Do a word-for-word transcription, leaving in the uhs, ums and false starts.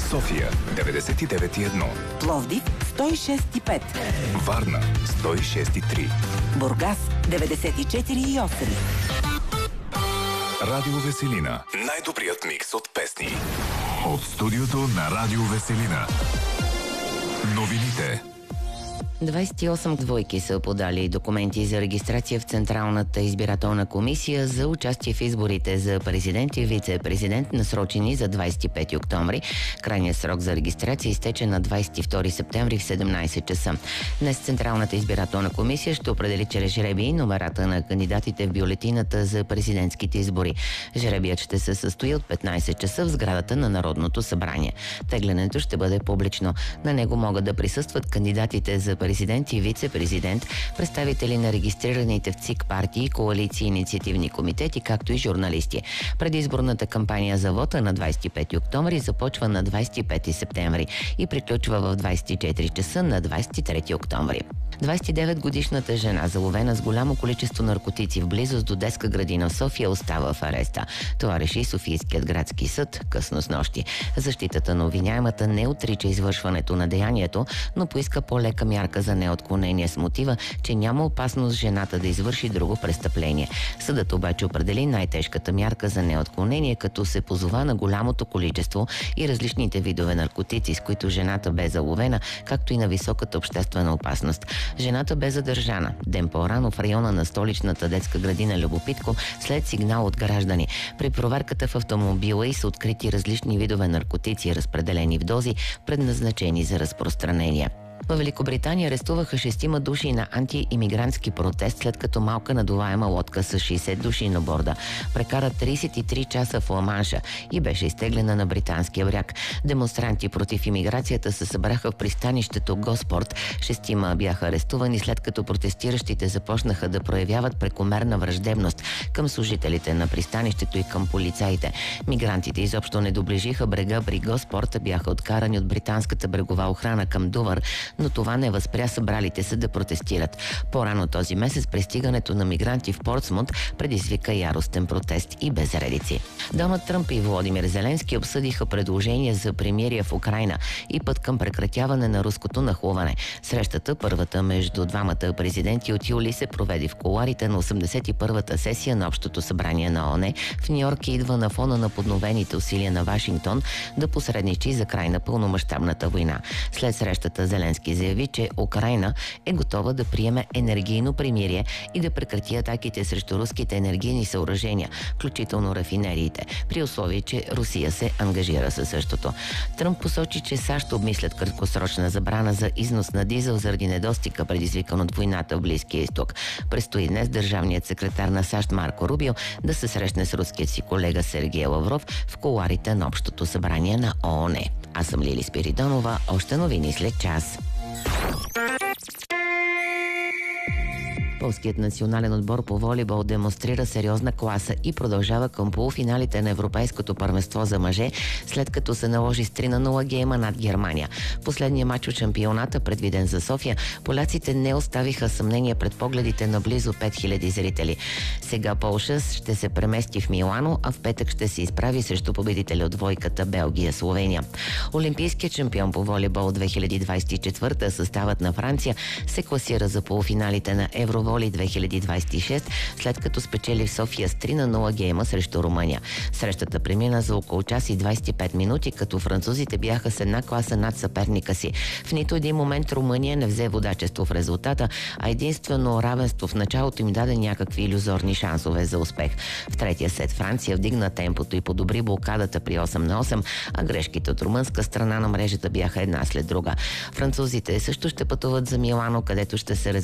София деветдесет и девет и едно, Пловдив сто и шест и пет, Варна сто и шест и три, Бургас деветдесет и четири и осем. Радио Веселина. Най-добрият микс от песни. От студиото на Радио Веселина. Новините. двадесет и осем двойки са подали документи за регистрация в Централната избирателна комисия за участие в изборите за президент и вице-президент, насрочени за двадесет и пети октомври. Крайният срок за регистрация изтече на двадесет и втори септември в седемнадесет часа. Днес Централната избирателна комисия ще определи чрез жребий номерата на кандидатите в бюлетината за президентските избори. Жребият ще се състои от петнадесет часа в сградата на Народното събрание. Теглянето ще бъде публично. На него могат да присъстват кандидатите за президент и вице-президент, представители на регистрираните в ЦИК партии, коалиции и инициативни комитети, както и журналисти. Предизборната кампания за вота на двадесет и пети октомври започва на двадесет и пети септември и приключва в двадесет и четири часа на двадесет и трети октомври. двадесет и девет годишната жена, заловена с голямо количество наркотици в близост до детска градина в София, остава в ареста. Това реши Софийският градски съд късно снощи. Защитата на обвиняемата не отрича извършването на деянието, но поиска по-лека мярка за неотклонение с мотива, че няма опасност жената да извърши друго престъпление. Съдът обаче определи най-тежката мярка за неотклонение, като се позова на голямото количество и различните видове наркотици, с които жената бе заловена, както и на високата обществена опасност. Жената бе задържана ден по-рано в района на столичната детска градина Любопитко след сигнал от граждани. При проверката в автомобила й са открити различни видове наркотици, разпределени в дози, предназначени за разпространение. В Великобритания арестуваха шестима души на антиимигрантски протест, след като малка надуваема лодка с шейсет души на борда прекара тридесет и три часа в Ла-Манша и беше изтеглена на британския бряг. Демонстранти против имиграцията се събраха в пристанището Госпорт. Шестима бяха арестувани, след като протестиращите започнаха да проявяват прекомерна враждебност към служителите на пристанището и към полицаите. Мигрантите изобщо не доближиха брега при Госпорт, бяха откарани от британската брегова охрана към Дувър, но това не възпря събралите се да протестират. По-рано този месец пристигането на мигранти в Портсмут предизвика яростен протест и безредици. Доналд Тръмп и Володимир Зеленски обсъдиха предложение за примирие в Украйна и път към прекратяване на руското нахлуване. Срещата, първата между двамата президенти от юли, се проведе в кулоарите на осемдесет и първата сесия на Общото събрание на ООН в Ню-Йорк и идва на фона на подновените усилия на Вашингтон да посредничи за край на пълномащабната война. След срещата Зеленски заяви, че Украйна е готова да приеме енергийно примирие и да прекрати атаките срещу руските енергийни съоръжения, включително рафинериите, при условие, че Русия се ангажира със същото. Тръмп посочи, че САЩ обмислят краткосрочна забрана за износ на дизел заради недостига, предизвикан от войната в Близкия изток. Предстои днес държавният секретар на САЩ Марко Рубио да се срещне с руският си колега Сергей Лавров в кулоарите на Общото събрание на ООН. Аз съм Лили Спиридонова. Още новини след час. Полският национален отбор по волейбол демонстрира сериозна класа и продължава към полуфиналите на Европейското първенство за мъже, след като се наложи с три на нула гейма над Германия. Последния матч от шампионата, предвиден за София, поляците не оставиха съмнение пред погледите на близо пет хиляди зрители. Сега Полша ще се премести в Милано, а в петък ще се изправи срещу победителя от двойката Белгия-Словения. Олимпийският шампион по волейбол две хиляди двадесет и четвърта, съставът на Франция, се класира за полуфиналите на Евроволей две хиляди двадесет и шест, след като спечели в София с три на нула гейма срещу Румъния. Срещата премина за около час и двадесет и пет минути, като французите бяха с една класа над съперника си. В нито един момент Румъния не взе водачество в резултата, а единствено равенство в началото им даде някакви илюзорни шансове за успех. В третия сет Франция вдигна темпото и подобри блокадата при осем на осем, а грешките от румънска страна на мрежата бяха една след друга. Французите също ще пътуват за Милано, където ще се